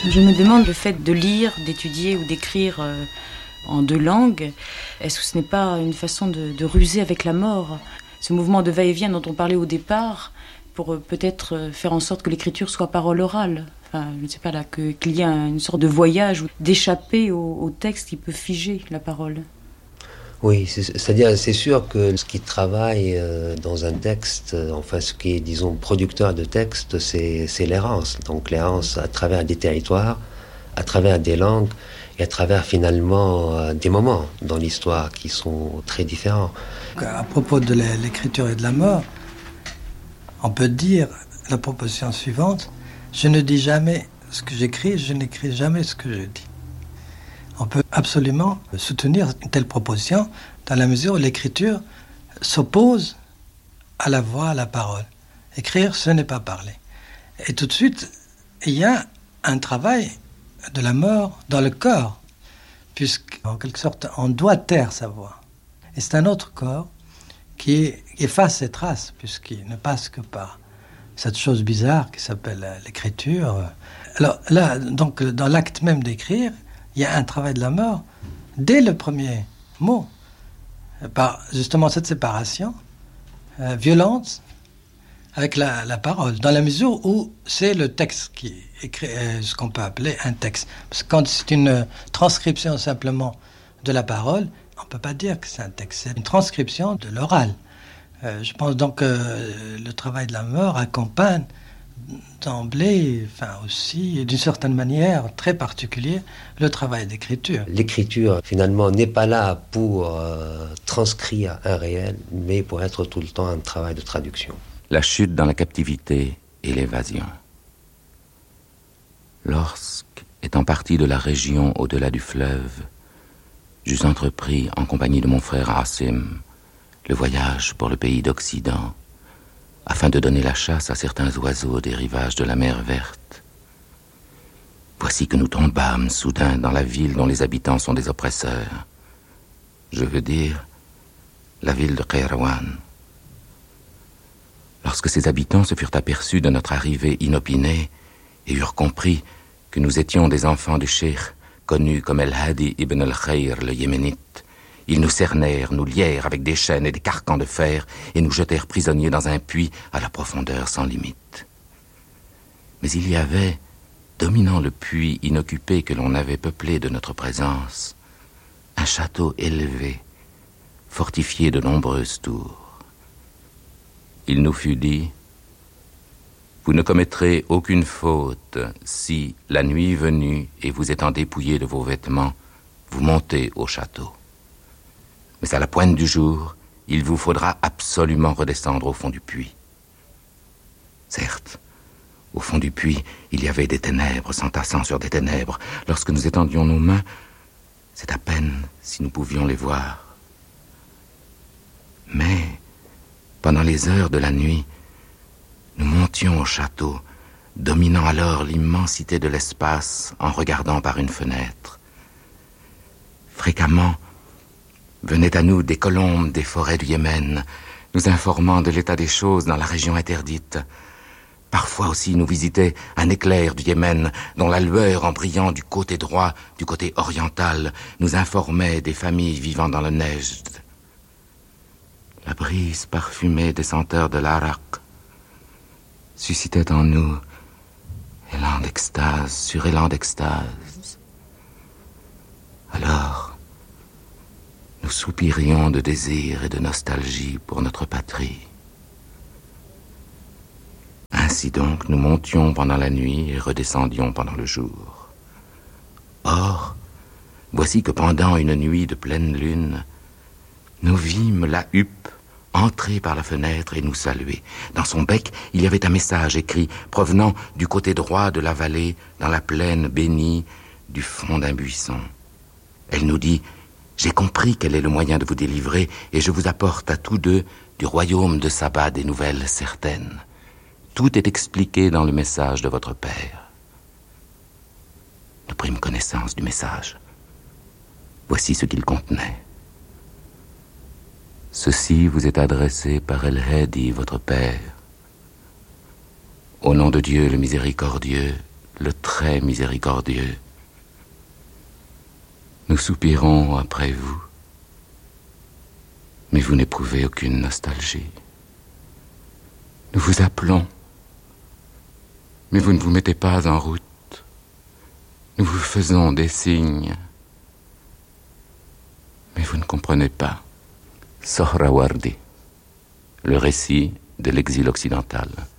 Je me demande le fait de lire, d'étudier ou d'écrire en deux langues, est-ce que ce n'est pas une façon de ruser avec la mort ? Ce mouvement de va-et-vient dont on parlait au départ, pour peut-être faire en sorte que l'écriture soit parole orale. Enfin, je ne sais pas là, qu'il y ait une sorte de voyage, d'échapper au texte qui peut figer la parole. Oui, c'est-à-dire c'est sûr que ce qui travaille dans un texte, enfin ce qui est, disons, producteur de texte, c'est l'errance. Donc l'errance à travers des territoires, à travers des langues et à travers finalement des moments dans l'histoire qui sont très différents. À propos de l'écriture et de la mort, on peut dire la proposition suivante: je ne dis jamais ce que j'écris, je n'écris jamais ce que je dis. On peut absolument soutenir une telle proposition dans la mesure où l'écriture s'oppose à la voix, à la parole. Écrire, ce n'est pas parler. Et tout de suite, il y a un travail de la mort dans le corps, puisqu'en quelque sorte, on doit taire sa voix. Et c'est un autre corps qui efface ses traces, puisqu'il ne passe que par cette chose bizarre qui s'appelle l'écriture. Alors là, donc, dans l'acte même d'écrire, il y a un travail de la mort dès le premier mot, par justement cette séparation violente avec la parole, dans la mesure où c'est le texte qui écrit ce qu'on peut appeler un texte. Parce que quand c'est une transcription simplement de la parole, on ne peut pas dire que c'est un texte, c'est une transcription de l'oral. Je pense donc que le travail de la mort accompagne d'emblée, enfin aussi, et d'une certaine manière très particulière, le travail d'écriture. L'écriture, finalement, n'est pas là pour transcrire un réel, mais pour être tout le temps un travail de traduction. La chute dans la captivité et l'évasion. Lorsque, étant parti de la région au-delà du fleuve, j'eus entrepris, en compagnie de mon frère Asim, le voyage pour le pays d'Occident, afin de donner la chasse à certains oiseaux des rivages de la mer verte. Voici que nous tombâmes soudain dans la ville dont les habitants sont des oppresseurs. Je veux dire, la ville de Kairouan. Lorsque ses habitants se furent aperçus de notre arrivée inopinée et eurent compris que nous étions des enfants du cheikh, connus comme El-Hadi ibn al-Khayr, le Yéménite, ils nous cernèrent, nous lièrent avec des chaînes et des carcans de fer et nous jetèrent prisonniers dans un puits à la profondeur sans limite. Mais il y avait, dominant le puits inoccupé que l'on avait peuplé de notre présence, un château élevé, fortifié de nombreuses tours. Il nous fut dit: vous ne commettrez aucune faute si, la nuit venue et vous étant dépouillés de vos vêtements, vous montez au château. Mais à la pointe du jour, il vous faudra absolument redescendre au fond du puits. Certes, au fond du puits, il y avait des ténèbres s'entassant sur des ténèbres. Lorsque nous étendions nos mains, c'est à peine si nous pouvions les voir. Mais, pendant les heures de la nuit, nous montions au château, dominant alors l'immensité de l'espace en regardant par une fenêtre. Fréquemment, venaient à nous des colombes des forêts du Yémen, nous informant de l'état des choses dans la région interdite. Parfois aussi nous visitait un éclair du Yémen, dont la lueur en brillant du côté droit, du côté oriental, nous informait des familles vivant dans le Nejd. La brise parfumée des senteurs de l'Arak suscitait en nous élan d'extase sur élan d'extase. Alors, nous soupirions de désir et de nostalgie pour notre patrie. Ainsi donc, nous montions pendant la nuit et redescendions pendant le jour. Or, voici que pendant une nuit de pleine lune, nous vîmes la huppe entrer par la fenêtre et nous saluer. Dans son bec, il y avait un message écrit provenant du côté droit de la vallée, dans la plaine bénie du fond d'un buisson. Elle nous dit: j'ai compris quel est le moyen de vous délivrer et je vous apporte à tous deux du royaume de Saba des nouvelles certaines. Tout est expliqué dans le message de votre père. Nous prîmes connaissance du message. Voici ce qu'il contenait. Ceci vous est adressé par El-Hadi, votre père. Au nom de Dieu le miséricordieux, le très miséricordieux. Nous soupirons après vous, mais vous n'éprouvez aucune nostalgie. Nous vous appelons, mais vous ne vous mettez pas en route. Nous vous faisons des signes, mais vous ne comprenez pas. Sohrawardi, le récit de l'exil occidental.